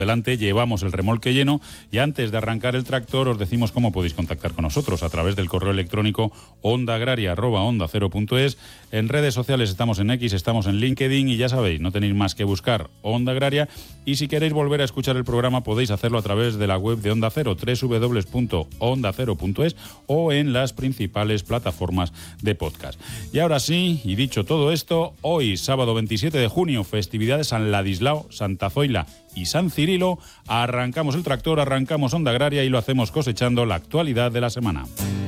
delante, llevamos el remolque lleno y antes de arrancar el tractor os decimos cómo podéis contactar con nosotros a través del correo electrónico ondaagraria@ondacero.es. En redes sociales estamos en X, estamos en LinkedIn y ya sabéis, no tenéis más que buscar Onda Agraria, y si queréis volver a escuchar el programa podéis hacerlo a través de la web de Onda Cero, www.ondacero.es, o en las principales plataformas de podcast. Y ahora sí, y dicho todo esto, hoy sábado 27 de junio, festividades San Ladislao, Santa Zoila y San Cirilo, arrancamos el tractor, arrancamos Onda Agraria y lo hacemos cosechando la actualidad de la semana.